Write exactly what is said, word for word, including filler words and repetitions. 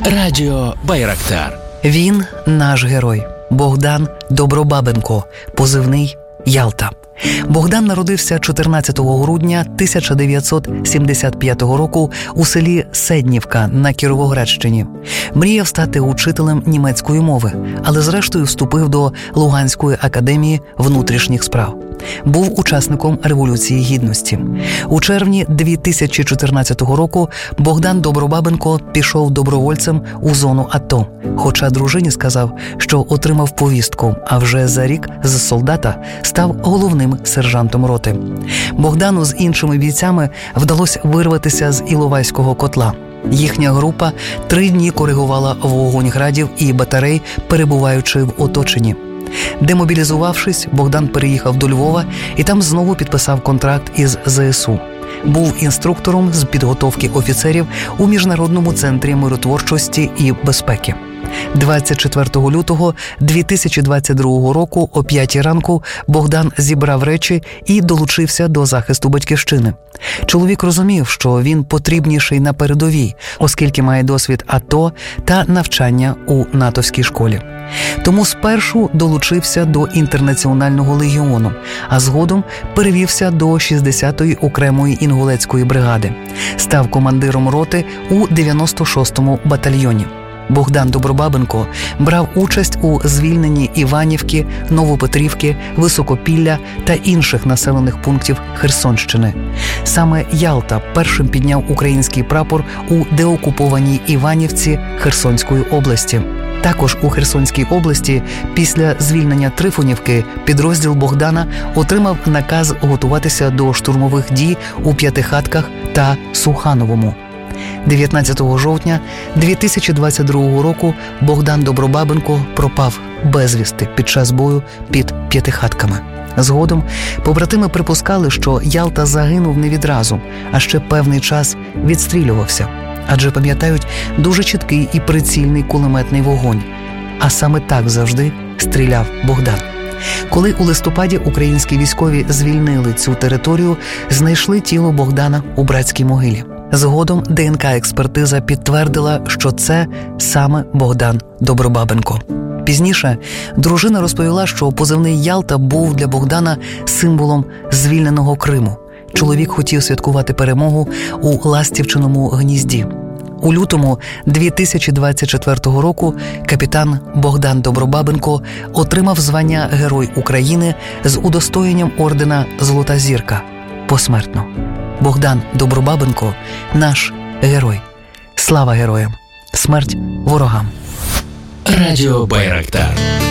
Радіо Байрактар. Він наш герой. Богдан Добробабенко, позивний Ялта. Богдан народився чотирнадцятого грудня тисяча дев'ятсот сімдесят п'ятого року у селі Седнівка на Кіровоградщині. Мріяв стати учителем німецької мови, але зрештою вступив до Луганської академії внутрішніх справ. Був учасником Революції Гідності. У червні дві тисячі чотирнадцятого року Богдан Добробабенко пішов добровольцем у зону АТО, хоча дружині сказав, що отримав повістку, а вже за рік з солдата став головним сержантом роти. Богдану з іншими бійцями вдалося вирватися з Іловайського котла. Їхня група три дні коригувала вогонь градів і батарей, перебуваючи в оточенні. Демобілізувавшись, Богдан переїхав до Львова і там знову підписав контракт із ЗСУ. Був інструктором з підготовки офіцерів у Міжнародному центрі миротворчості і безпеки. двадцять четвертого лютого дві тисячі двадцять другого року о п'ятій ранку Богдан зібрав речі і долучився до захисту батьківщини. Чоловік розумів, що він потрібніший на передовій, оскільки має досвід АТО та навчання у натовській школі. Тому спершу долучився до Інтернаціонального легіону, а згодом перевівся до шістдесятої окремої інгулецької бригади. Став командиром роти у дев'яносто шостому батальйоні. Богдан Добробабенко брав участь у звільненні Іванівки, Новопетрівки, Високопілля та інших населених пунктів Херсонщини. Саме Ялта першим підняв український прапор у деокупованій Іванівці Херсонської області. Також у Херсонській області після звільнення Трифонівки підрозділ Богдана отримав наказ готуватися до штурмових дій у П'ятихатках та Сухановому. дев'ятнадцятого жовтня дві тисячі двадцять другого року Богдан Добробабенко пропав безвісти під час бою під П'ятихатками. Згодом побратими припускали, що Ялта загинув не відразу, а ще певний час відстрілювався. Адже пам'ятають дуже чіткий і прицільний кулеметний вогонь. А саме так завжди стріляв Богдан. Коли у листопаді українські військові звільнили цю територію, знайшли тіло Богдана у братській могилі. Згодом ДНК-експертиза підтвердила, що це саме Богдан Добробабенко. Пізніше дружина розповіла, що позивний Ялта був для Богдана символом звільненого Криму. Чоловік хотів святкувати перемогу у Ластівчиному гнізді. У лютому дві тисячі двадцять четвертого року капітан Богдан Добробабенко отримав звання Герой України з удостоєнням ордена «Золота зірка» посмертно. Богдан Добробабенко – наш герой. Слава героям! Смерть ворогам! Радіо Байрактар.